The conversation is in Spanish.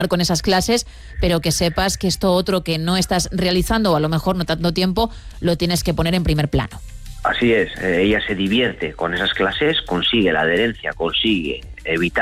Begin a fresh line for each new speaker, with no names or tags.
con esas clases, pero que sepas que esto otro que no estás realizando o a lo mejor no tanto tiempo, lo tienes que poner en primer plano.
Así es, ella se divierte con esas clases, consigue la adherencia, consigue evitar